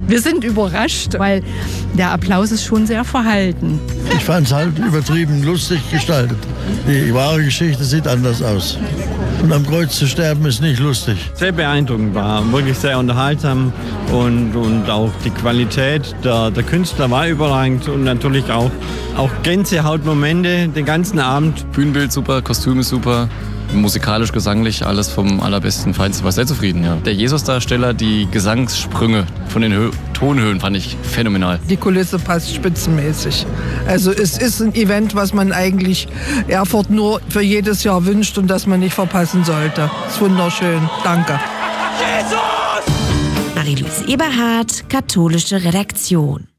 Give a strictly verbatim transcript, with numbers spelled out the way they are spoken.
Wir sind überrascht, weil der Applaus ist schon sehr verhalten. Ich fand es halt übertrieben lustig gestaltet. Die wahre Geschichte sieht anders aus. Und am Kreuz zu sterben ist nicht lustig. Sehr beeindruckend war, wirklich sehr unterhaltsam und, und auch die Qualität der, der Künstler war überragend und natürlich auch, auch Gänsehautmomente den ganzen Abend. Bühnenbild super, Kostüm ist super. Musikalisch, gesanglich, alles vom allerbesten, feinsten. War sehr zufrieden, ja. Der Jesus-Darsteller, die Gesangssprünge von den Hö- Tonhöhen fand ich phänomenal. Die Kulisse passt spitzenmäßig. Also es ist ein Event, was man eigentlich Erfurt nur für jedes Jahr wünscht und das man nicht verpassen sollte. Ist wunderschön. Danke. Marie-Louise Eberhardt, katholische Redaktion.